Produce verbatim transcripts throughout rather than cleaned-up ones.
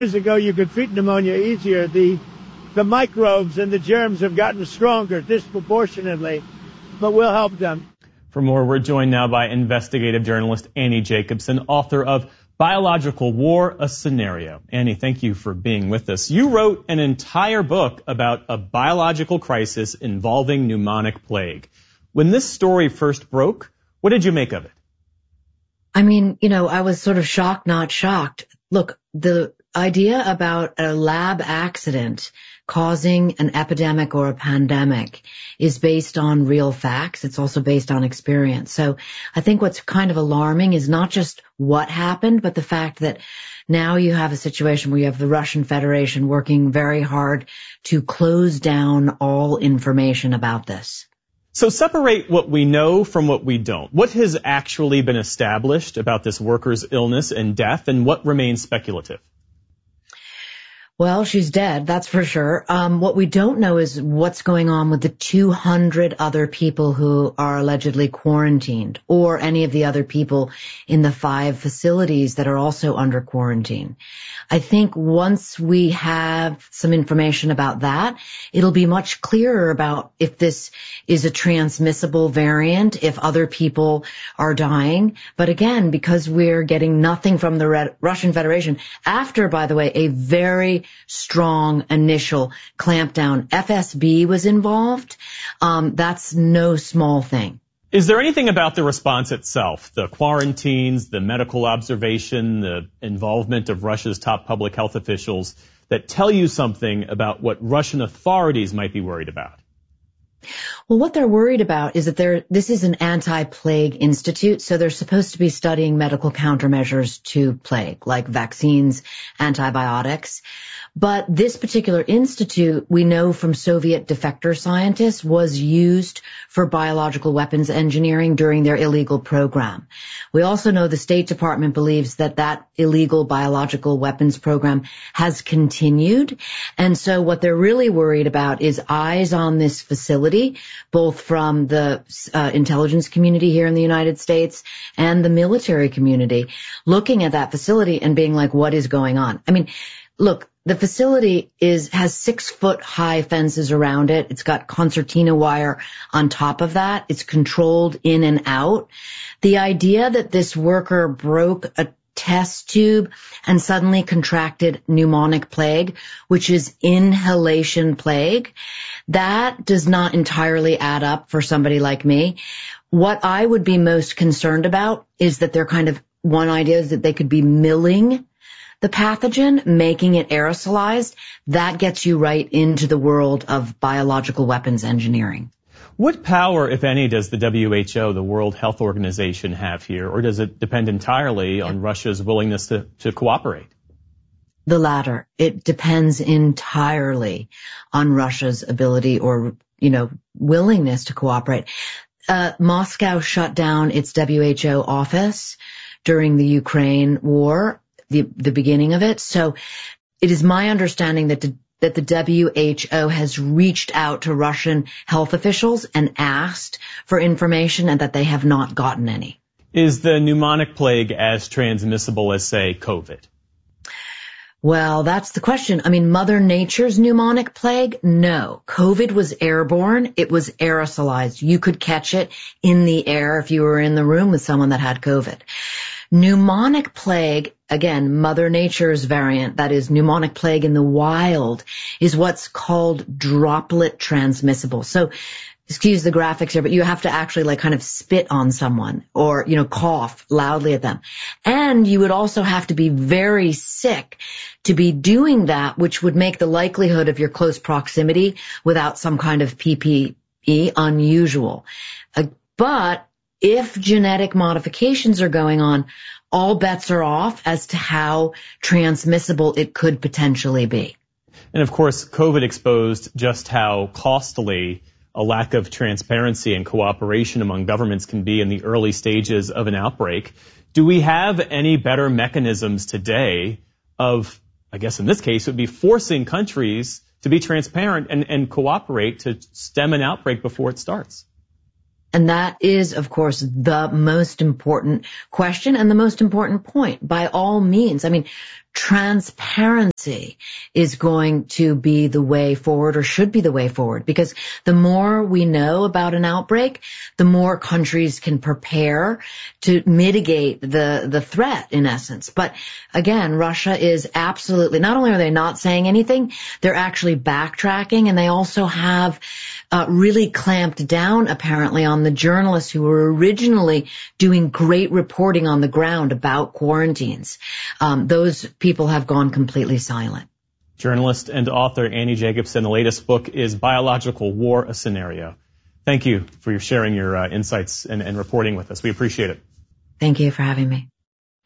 Years ago, you could treat pneumonia easier. The the microbes and the germs have gotten stronger disproportionately, but we'll help them. For more, we're joined now by investigative journalist Annie Jacobsen, author of Biological War, A Scenario. Annie, thank you for being with us. You wrote an entire book about a biological crisis involving pneumonic plague. When this story first broke, what did you make of it? I mean, you know, I was sort of shocked, not shocked. Look, the idea about a lab accident causing an epidemic or a pandemic is based on real facts. It's also based on experience. So I think what's kind of alarming is not just what happened, but the fact that now you have a situation where you have the Russian Federation working very hard to close down all information about this. So separate what we know from what we don't. What has actually been established about this worker's illness and death, and what remains speculative? Well, she's dead, that's for sure. Um, what we don't know is what's going on with the two hundred other people who are allegedly quarantined, or any of the other people in the five facilities that are also under quarantine. I think once we have some information about that, it'll be much clearer about if this is a transmissible variant, if other people are dying. But again, because we're getting nothing from the Red- Russian Federation, after, by the way, a very strong initial clampdown, F S B was involved. Um, that's no small thing. Is there anything about the response itself, the quarantines, the medical observation, the involvement of Russia's top public health officials, that tell you something about what Russian authorities might be worried about? Well, what they're worried about is that they're, this is an anti-plague institute, so they're supposed to be studying medical countermeasures to plague, like vaccines, antibiotics. But this particular institute, we know from Soviet defector scientists, was used for biological weapons engineering during their illegal program. We also know the State Department believes that that illegal biological weapons program has continued. And so what they're really worried about is eyes on this facility, both from the uh, intelligence community here in the United States and the military community, looking at that facility and being like, what is going on? I mean, look, the facility is has six-foot-high fences around it. It's got concertina wire on top of that. It's controlled in and out. The idea that this worker broke a test tube and suddenly contracted pneumonic plague, which is inhalation plague, that does not entirely add up for somebody like me. What I would be most concerned about is that they're kind of, one idea is that they could be milling the pathogen, making it aerosolized. That gets you right into the world of biological weapons engineering. What power, if any, does the W H O, the World Health Organization, have here, or does it depend entirely on Russia's willingness to, to cooperate? The latter. It depends entirely on Russia's ability or, you know, willingness to cooperate. Uh, Moscow shut down its W H O office during the Ukraine war, the, the beginning of it. So it is my understanding that the, that the W H O has reached out to Russian health officials and asked for information, and that they have not gotten any. Is the pneumonic plague as transmissible as, say, COVID? Well, that's the question. I mean, Mother Nature's pneumonic plague? No. COVID was airborne. It was aerosolized. You could catch it in the air if you were in the room with someone that had COVID. Pneumonic plague, again, Mother Nature's variant, that is pneumonic plague in the wild, is what's called droplet transmissible. So, excuse the graphics here, but you have to actually like kind of spit on someone or, you know, cough loudly at them. And you would also have to be very sick to be doing that, which would make the likelihood of your close proximity without some kind of P P E unusual. Uh, but if genetic modifications are going on, all bets are off as to how transmissible it could potentially be. And of course, COVID exposed just how costly a lack of transparency and cooperation among governments can be in the early stages of an outbreak. Do we have any better mechanisms today of, I guess in this case, it would be forcing countries to be transparent and, and cooperate to stem an outbreak before it starts? And that is, of course, the most important question and the most important point. By all means, I mean, transparency is going to be the way forward, or should be the way forward, because the more we know about an outbreak, the more countries can prepare to mitigate the, the threat, in essence. But again, Russia is absolutely, not only are they not saying anything, they're actually backtracking, and they also have uh, really clamped down, apparently, on the journalists who were originally doing great reporting on the ground about quarantines. Um, those people have gone completely silent. Journalist and author Annie Jacobsen. The latest book is Biological War, a Scenario. Thank you for sharing your uh, insights and, and reporting with us. We appreciate it. Thank you for having me.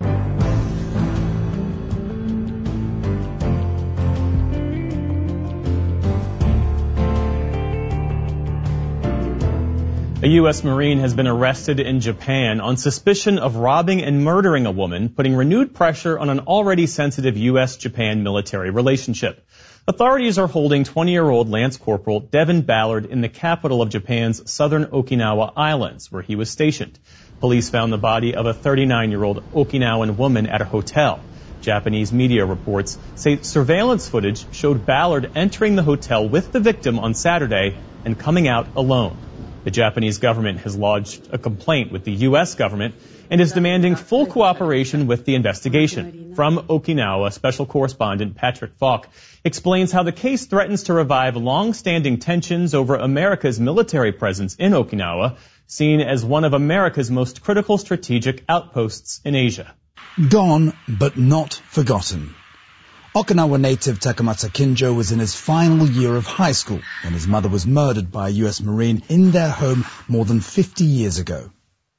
A U S Marine has been arrested in Japan on suspicion of robbing and murdering a woman, putting renewed pressure on an already sensitive U S Japan military relationship. Authorities are holding twenty-year-old Lance Corporal Devin Ballard in the capital of Japan's southern Okinawa Islands, where he was stationed. Police found the body of a thirty-nine-year-old Okinawan woman at a hotel. Japanese media reports say surveillance footage showed Ballard entering the hotel with the victim on Saturday and coming out alone. The Japanese government has lodged a complaint with the U S government and is demanding full cooperation with the investigation. From Okinawa, special correspondent Patrick Falk explains how the case threatens to revive long-standing tensions over America's military presence in Okinawa, seen as one of America's most critical strategic outposts in Asia. Gone, but not forgotten. Okinawa native Takamasa Kinjo was in his final year of high school when his mother was murdered by a U S Marine in their home more than fifty years ago.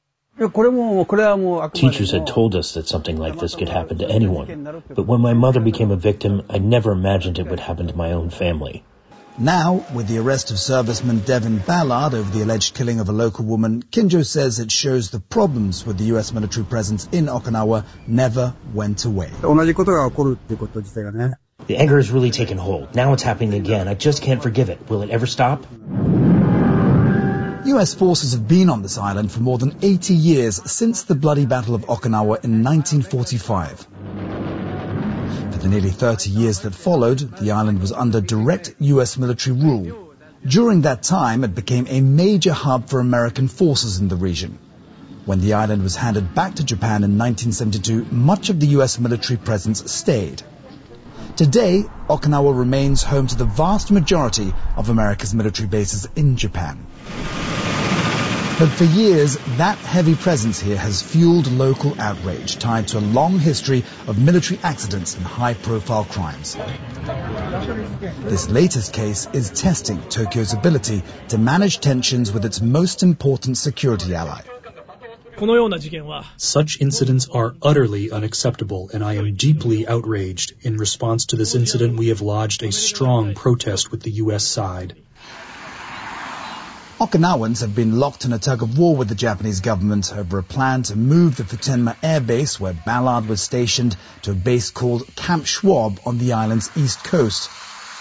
Teachers had told us that something like this could happen to anyone, but when my mother became a victim, I never imagined it would happen to my own family. Now, with the arrest of serviceman Devin Ballard over the alleged killing of a local woman, Kinjo says it shows the problems with the U S military presence in Okinawa never went away. The anger has really taken hold. Now it's happening again. I just can't forgive it. Will it ever stop? U S forces have been on this island for more than eighty years, since the bloody Battle of Okinawa in nineteen forty-five. For the nearly thirty years that followed, the island was under direct U S military rule. During that time, it became a major hub for American forces in the region. When the island was handed back to Japan in nineteen seventy-two, much of the U S military presence stayed. Today, Okinawa remains home to the vast majority of America's military bases in Japan. But for years, that heavy presence here has fueled local outrage tied to a long history of military accidents and high-profile crimes. This latest case is testing Tokyo's ability to manage tensions with its most important security ally. Such incidents are utterly unacceptable, and I am deeply outraged. In response to this incident, we have lodged a strong protest with the U S side. Okinawans have been locked in a tug-of-war with the Japanese government over a plan to move the Futenma Air Base, where Ballard was stationed, to a base called Camp Schwab on the island's east coast.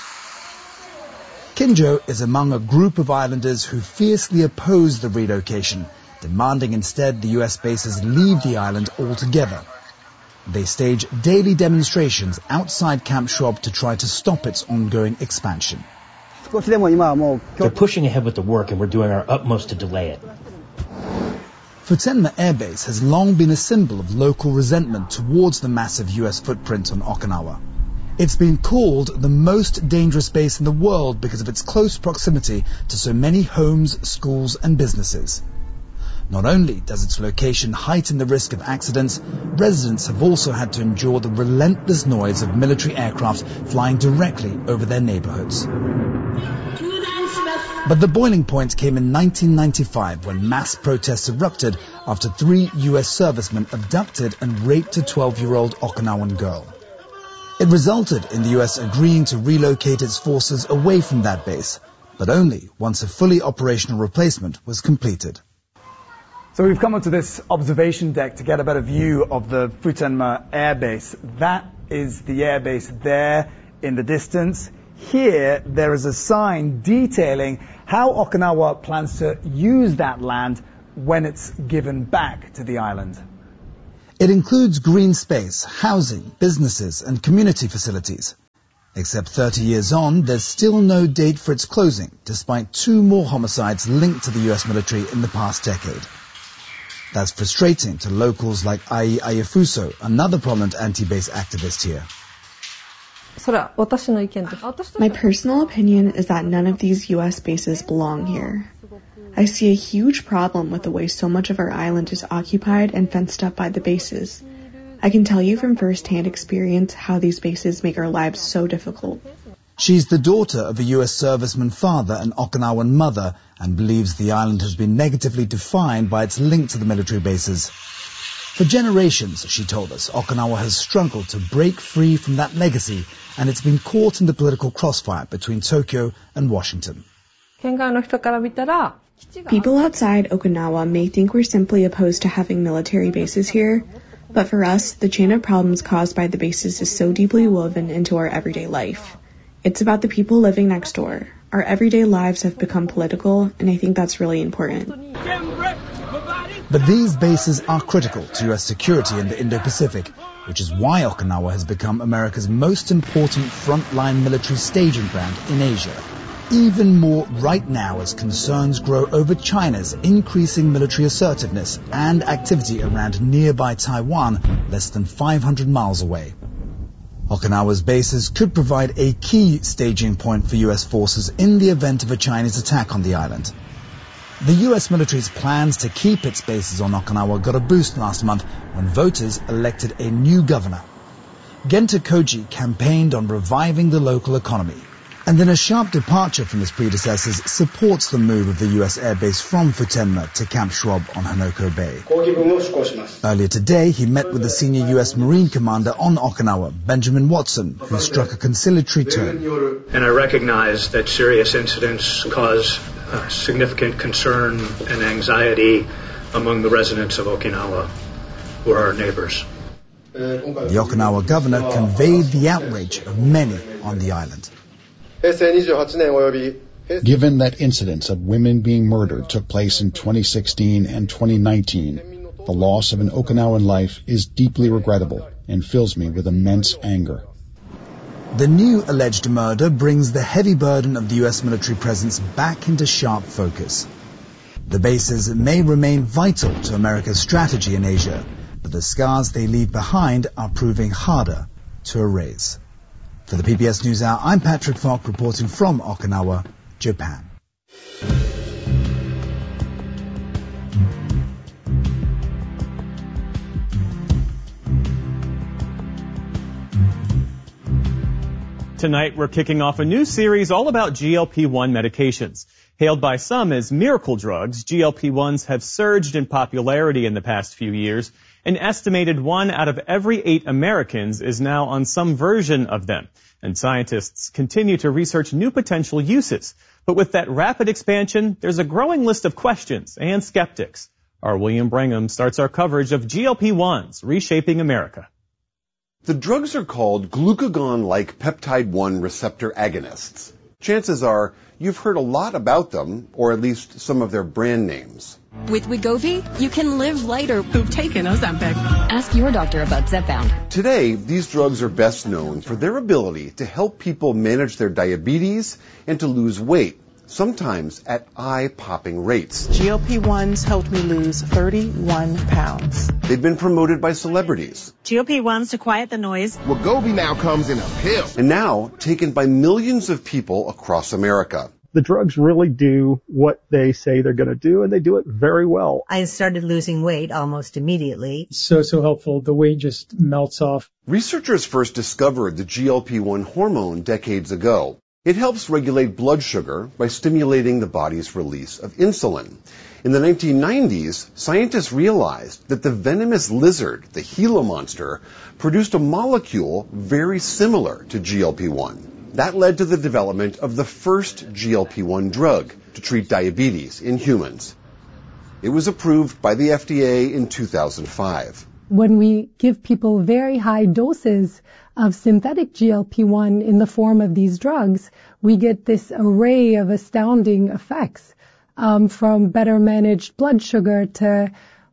Kinjo is among a group of islanders who fiercely oppose the relocation, demanding instead the U S bases leave the island altogether. They stage daily demonstrations outside Camp Schwab to try to stop its ongoing expansion. They're pushing ahead with the work, and we're doing our utmost to delay it. Futenma Air Base has long been a symbol of local resentment towards the massive U S footprint on Okinawa. It's been called the most dangerous base in the world because of its close proximity to so many homes, schools and businesses. Not only does its location heighten the risk of accidents, residents have also had to endure the relentless noise of military aircraft flying directly over their neighborhoods. But the boiling point came in nineteen ninety-five when mass protests erupted after three U S servicemen abducted and raped a twelve-year-old Okinawan girl. It resulted in the U S agreeing to relocate its forces away from that base, but only once a fully operational replacement was completed. So we've come onto this observation deck to get a better view of the Futenma Air Base. That is the air base there in the distance. Here, there is a sign detailing how Okinawa plans to use that land when it's given back to the island. It includes green space, housing, businesses, and community facilities. Except thirty years on, there's still no date for its closing, despite two more homicides linked to the U S military in the past decade. That's frustrating to locals like Ai Ayafuso, another prominent anti-base activist here. My personal opinion is that none of these U S bases belong here. I see a huge problem with the way so much of our island is occupied and fenced up by the bases. I can tell you from first-hand experience how these bases make our lives so difficult. She's the daughter of a U S serviceman father and Okinawan mother and believes the island has been negatively defined by its link to the military bases. For generations, she told us, Okinawa has struggled to break free from that legacy, and it's been caught in the political crossfire between Tokyo and Washington. People outside Okinawa may think we're simply opposed to having military bases here, but for us, the chain of problems caused by the bases is so deeply woven into our everyday life. It's about the people living next door. Our everyday lives have become political, and I think that's really important. But these bases are critical to U S security in the Indo-Pacific, which is why Okinawa has become America's most important frontline military staging ground in Asia. Even more right now as concerns grow over China's increasing military assertiveness and activity around nearby Taiwan, less than five hundred miles away. Okinawa's bases could provide a key staging point for U S forces in the event of a Chinese attack on the island. The U S military's plans to keep its bases on Okinawa got a boost last month when voters elected a new governor. Genta Koji campaigned on reviving the local economy, and in a sharp departure from his predecessors, supports the move of the U S airbase from Futenma to Camp Schwab on Hanoko Bay. Earlier today, he met with the senior U S Marine commander on Okinawa, Benjamin Watson, who struck a conciliatory tone. And I recognize that serious incidents cause uh, significant concern and anxiety among the residents of Okinawa, who are our neighbors. The Okinawa governor conveyed the outrage of many on the island. Given that incidents of women being murdered took place in twenty sixteen and twenty nineteen, the loss of an Okinawan life is deeply regrettable and fills me with immense anger. The new alleged murder brings the heavy burden of the U S military presence back into sharp focus. The bases may remain vital to America's strategy in Asia, but the scars they leave behind are proving harder to erase. For the P B S NewsHour, I'm Patrick Falk reporting from Okinawa, Japan. Tonight, we're kicking off a new series all about G L P one medications. Hailed by some as miracle drugs, G L P ones have surged in popularity in the past few years. An estimated one out of every eight Americans is now on some version of them, and scientists continue to research new potential uses. But with that rapid expansion, there's a growing list of questions and skeptics. Our William Brangham starts our coverage of G L P ones reshaping America. The drugs are called glucagon-like peptide one receptor agonists. Chances are you've heard a lot about them, or at least some of their brand names. With Wegovy, you can live lighter. Who've taken Ozempic? Ask your doctor about Zepbound. Today, these drugs are best known for their ability to help people manage their diabetes and to lose weight, sometimes at eye-popping rates. G L P ones helped me lose thirty-one pounds. They've been promoted by celebrities. G L P ones to quiet the noise. Wegovy now comes in a pill. And now taken by millions of people across America. The drugs really do what they say they're going to do, and they do it very well. I started losing weight almost immediately. So, so helpful. The weight just melts off. Researchers first discovered the G L P one hormone decades ago. It helps regulate blood sugar by stimulating the body's release of insulin. In the nineteen nineties, scientists realized that the venomous lizard, the Gila monster, produced a molecule very similar to G L P one. That led to the development of the first G L P one drug to treat diabetes in humans. It was approved by the F D A in two thousand five. When we give people very high doses of synthetic G L P one in the form of these drugs, we get this array of astounding effects, um, from better managed blood sugar to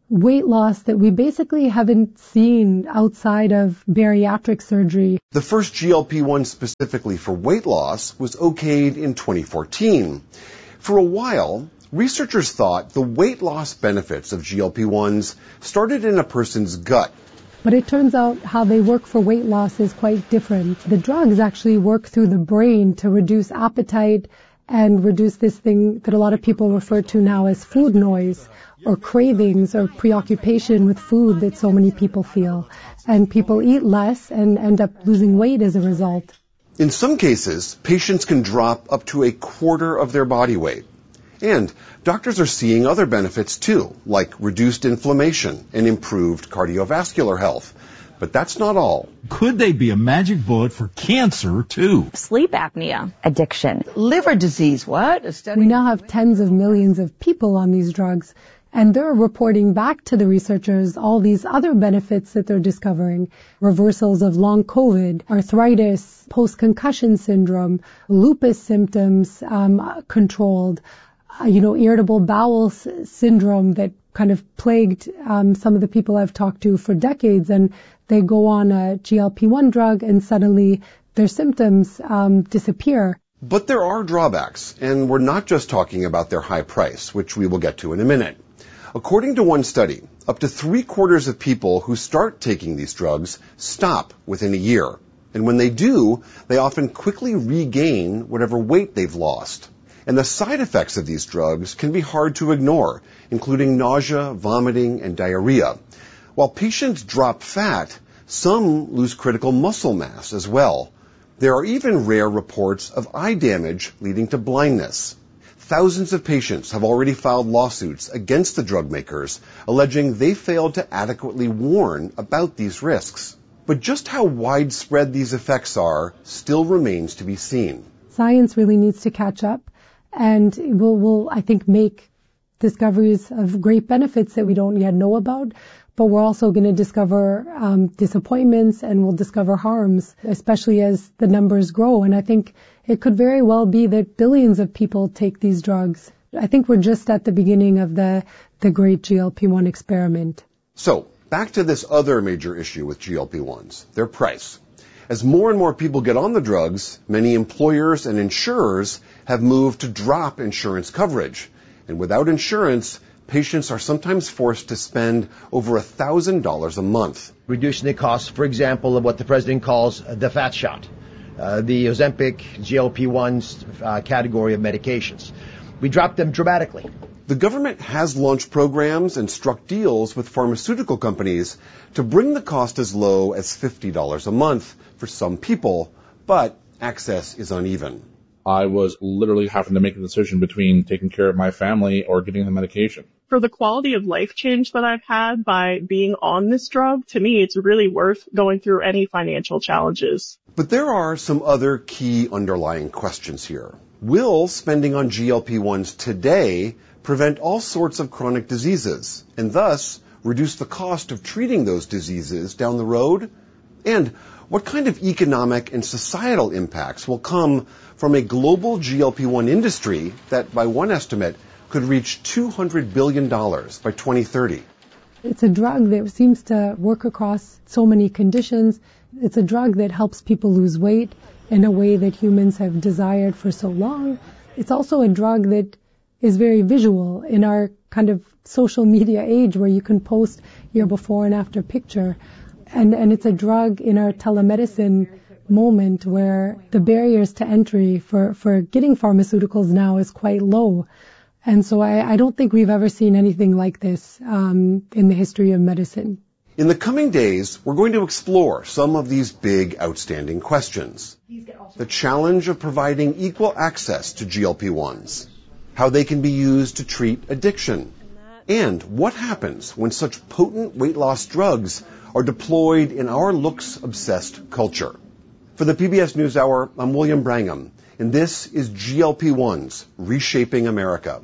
weight loss that we basically haven't seen outside of bariatric surgery. The first G L P one specifically for weight loss was okayed in twenty fourteen. For a while, researchers thought the weight loss benefits of G L P ones started in a person's gut. But it turns out how they work for weight loss is quite different. The drugs actually work through the brain to reduce appetite and reduce this thing that a lot of people refer to now as food noise, or cravings or preoccupation with food that so many people feel. And people eat less and end up losing weight as a result. In some cases, patients can drop up to a quarter of their body weight. And doctors are seeing other benefits too, like reduced inflammation and improved cardiovascular health. But that's not all. Could they be a magic bullet for cancer too? Sleep apnea. Addiction. Liver disease, what? A study. We now have tens of millions of people on these drugs, and they're reporting back to the researchers all these other benefits that they're discovering. Reversals of long COVID, arthritis, post-concussion syndrome, lupus symptoms um, controlled, uh, you know, irritable bowel s- syndrome that kind of plagued um, some of the people I've talked to for decades, and they go on a G L P one drug and suddenly their symptoms um, disappear. But there are drawbacks, and we're not just talking about their high price, which we will get to in a minute. According to one study, up to three quarters of people who start taking these drugs stop within a year. And when they do, they often quickly regain whatever weight they've lost. And the side effects of these drugs can be hard to ignore, including nausea, vomiting, and diarrhea. While patients drop fat, some lose critical muscle mass as well. There are even rare reports of eye damage leading to blindness. Thousands of patients have already filed lawsuits against the drug makers, alleging they failed to adequately warn about these risks. But just how widespread these effects are still remains to be seen. Science really needs to catch up, and will, will I think, make discoveries of great benefits that we don't yet know about. But we're also going to discover um, disappointments, and we'll discover harms, especially as the numbers grow. And I think it could very well be that billions of people take these drugs. I think we're just at the beginning of the, the great G L P one experiment. So, back to this other major issue with G L P ones, their price. As more and more people get on the drugs, many employers and insurers have moved to drop insurance coverage. And without insurance, patients are sometimes forced to spend over one thousand dollars a month. Reducing the cost, for example, of what the president calls the fat shot, uh, the Ozempic, G L P ones uh, category of medications. We dropped them dramatically. The government has launched programs and struck deals with pharmaceutical companies to bring the cost as low as fifty dollars a month for some people, but access is uneven. I was literally having to make a decision between taking care of my family or getting the medication. For the quality of life change that I've had by being on this drug, to me, it's really worth going through any financial challenges. But there are some other key underlying questions here. Will spending on G L P ones today prevent all sorts of chronic diseases, and thus reduce the cost of treating those diseases down the road? And what kind of economic and societal impacts will come from a global G L P one industry that, by one estimate, could reach two hundred billion dollars by twenty thirty? It's a drug that seems to work across so many conditions. It's a drug that helps people lose weight in a way that humans have desired for so long. It's also a drug that is very visual in our kind of social media age where you can post your before and after picture. And, and it's a drug in our telemedicine moment where the barriers to entry for, for getting pharmaceuticals now is quite low. And so I, I don't think we've ever seen anything like this um, in the history of medicine. In the coming days, we're going to explore some of these big outstanding questions. The challenge of providing equal access to G L P ones, how they can be used to treat addiction, and what happens when such potent weight loss drugs are deployed in our looks-obsessed culture. For the P B S NewsHour, I'm William Brangham, and this is G L P ones, Reshaping America.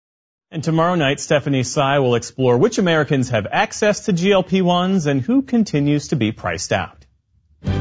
And tomorrow night, Stephanie Sy will explore which Americans have access to G L P ones and who continues to be priced out.